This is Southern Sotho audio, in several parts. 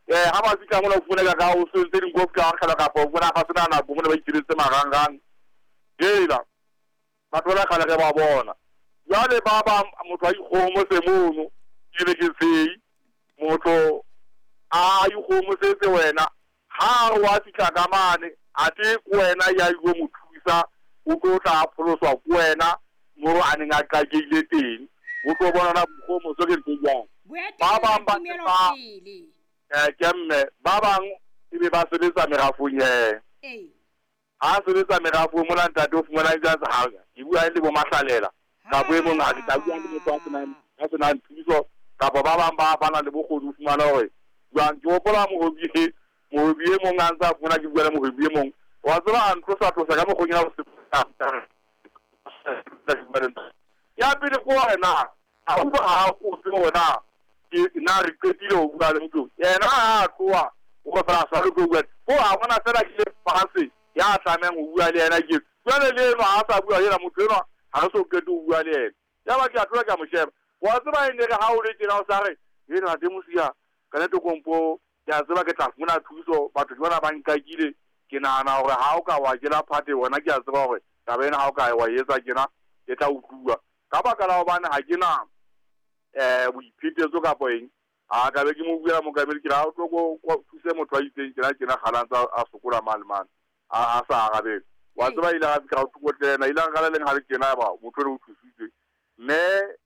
ha ba fika mona o funa ka o se tse ding go ka khala ka po bona ga sena na go mona ba itiretse marangang dela batho ba khala ke ba bona jwale ba ba motho a ikgomo se mono ke le ke sei motho a ikgomo se wena ha wa fika ka mane a te wena ya go mothusa o tlo tla pholoswa go wena mo a neng a ka ke ile teng o tlo bona na ikgomo so ke tseng ba ba ba kemme ba bang e be ba sebetsa merafong ha sebetsa merafong mona ntate o fumana ntse ha e bua le bo mahlalela ka boemong ha ka bua le motho a sena nthuso ka ba bang ba bana le bokgoni fumana hore jwang ke hopola mo bie mo ngantsa fumana ke bua le mo bie mo wa tsela ntlosa ka mo gonya o se ya pele go wena a ba o se wena ke na re ketile o bua le motho yena a tloa o ba fara sa le go bua o a bona fela ke pase ya tsameng o bua le yena ke jwale le no a sa bua yena motho no ha so ke do bua le yena ya ba ke a tloa ka mo sheba wa tseba ene re ha o le tena o sa re yena de musia ka ne to kompo ya tseba ke tla funa thuso batho ke bona ba nkakile ke nahana hore ha o ka wa jela phate wona ke a tseba hore ka bena ha o ka wa etsa kena e tla utlwa ka baka la hobane ha ke na boiphetetso ka poeng a ka be ke mo buela mo ka be ke ra o tlo go thuse motho a itseng ke na khalantsa a sokola malman a sa arabe wa tseba ile ga ka go tlena ile ga le ngale kena ba motho le o thusitse mme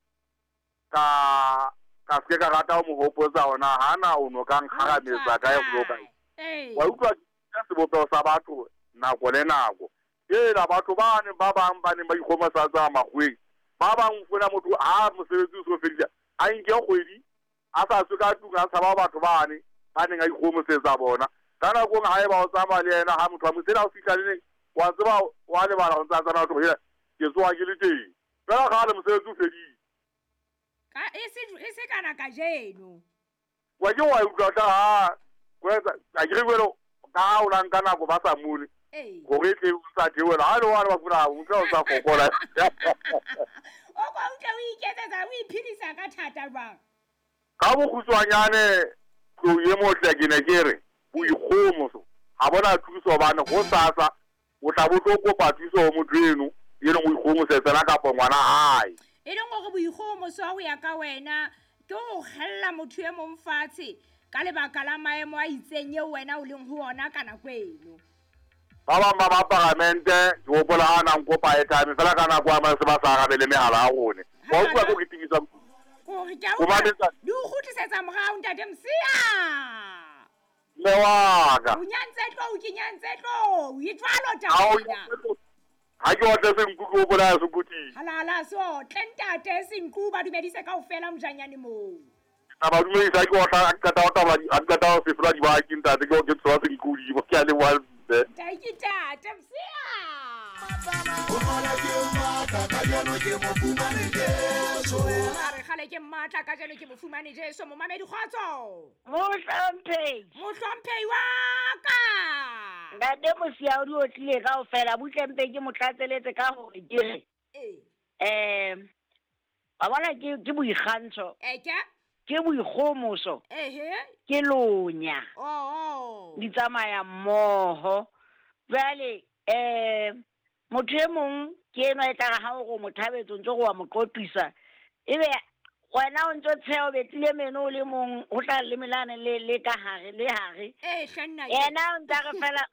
ka se ka rata o mo hopotsa ona hana o no ka nkgarametsa ka e go ka wa utlwa ke sebopego sa batho nako le nako la batho ba bang ba ne ba ikgoma sa tsa magweng ba bang funa motho a mosebetsi o so fedile a nke kgwedi a sa suka tunga sa ba batho ba ne ba neng a ikgomosetsa bona ka nako ga e ba o tsama le yena ha motho a mosela o fika le wa tseba wa le bana o ntsa tsana batho hela ke tsoa ke le teng fela ga le mosebetsi o fedile ka e se kana ka jeno wa ke wa utlwa ka ha kwetsa a ke rewelo ka o lang kana go ba sa mole go re tle o sa theola ha le wa ba funa o tla o sa fokola o kwa o tla o iketsetsa o iphidisa ka thata bang ka bo khutswanyane go ye motle ke ne ke re o ikgomo ha bona thuso bana go sasa o tla bo tlo kopa thuso motho eno ye o ikgomo se tsena ka po ngwana hae e leng go boikgomo so go ya ka wena ke go gella motho e mong fatshe ka lebaka la maemo a itseng ye wena o leng ho ona kana kweno ba ba parlamente ke hopola ana nkopa e time fela kana kwa ma se ba sa arabe le mehala a gone wa utlwa go kitikisa go re ja o di o khutlisetsa morao ntate Msia le waka o nyantse tlo o itwalo taba ha ke otla se nku go bola se kuti halala so tlentate se nku ba dumedise kaofela mojanyane moo ba dumedisa ke otla ka ta se fela di ba ke ntate ke o ke tswa se nku di bo ke ale wa Taikita Msia Omala ke mata ka jano ke mo fumane Jesu Are khale ke matla ka jano ke mo fumane Jesu mo mamedi kgotso Mohlomphehi wa ka Ntate Msia o di otlile kaofela butlempe ke mo tlatseletse ka hore ke re a bona ke boikgantsho ke boikgomoso ke lonya di tsamaya mmoho jwale motho e mong ke eno e tla ga go mothabetso ntse go wa moqoqisa ebe wena o ntse tsheo betlile meno le mong o tla le melane le ka hare le hare hlanna yena o ntse re fela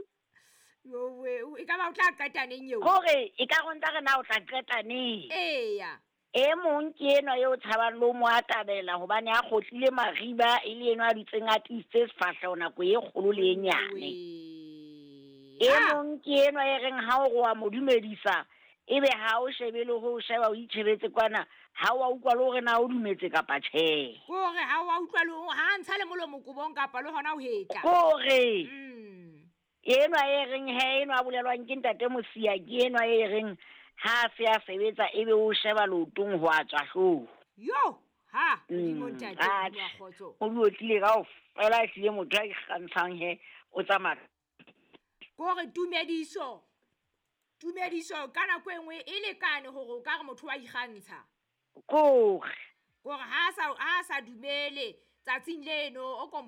yo we e ka ba o tla qataneng eo gore e ka go ntse re na o tla qataneng e mong ke eno yo tshabang lo mo atabela hobane a khotlile mariba e le eno a ditseng a titse sefahla ona go e kgolo le nyane e mong ke eno e reng ha o wa modumedisa ebe ha o shebele ho sheba o itshebetse kwana ha wa utlwa le hore na o dumetse kapa tjhe gore ha wa utlwa le ha ntsha le molomo kubong kapa le hona o hetla gore eno e reng he eno a bolelwang ke ntate Msia ke eno e reng ha se a sebetsa ebe o sheba lotong ho a tswa hlo yo ha di montate wa khotso o di otlile ka o fela hlile motho a ikgantshang he o tsamaya gore tumediso kana kwengwe e lekane gore o ka re motho wa ikgantsha gore ha sa dumele tsatsing leno o